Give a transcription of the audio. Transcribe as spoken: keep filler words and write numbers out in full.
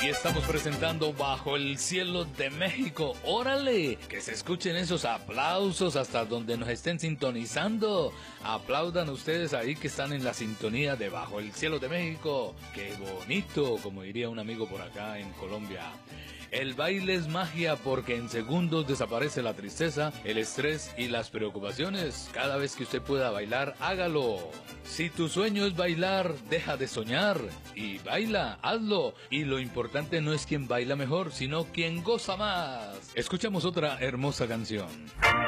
Y estamos presentando Bajo el Cielo de México. ¡Órale! Que se escuchen esos aplausos hasta donde nos estén sintonizando. Aplaudan ustedes ahí que están en la sintonía de Bajo el Cielo de México. ¡Qué bonito! Como diría un amigo por acá en Colombia. El baile es magia porque en segundos desaparece la tristeza, el estrés y las preocupaciones. Cada vez que usted pueda bailar, hágalo. Si tu sueño es bailar, deja de soñar y baila, hazlo. Y lo importante no es quién baila mejor, sino quién goza más. Escuchamos otra hermosa canción.